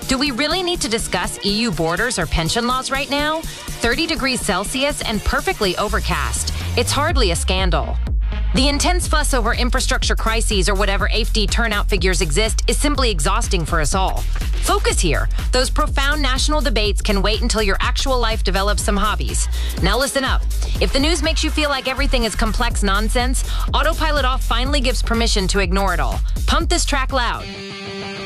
Do we really need to discuss EU borders or pension laws right now? 30 degrees Celsius and perfectly overcast. It's hardly a scandal. The intense fuss over infrastructure crises or whatever AfD turnout figures exist is simply exhausting for us all. Focus here. Those profound national debates can wait until your actual life develops some hobbies. Now listen up. If the news makes you feel like everything is complex nonsense, Autopilot Off finally gives permission to ignore it all. Pump this track loud.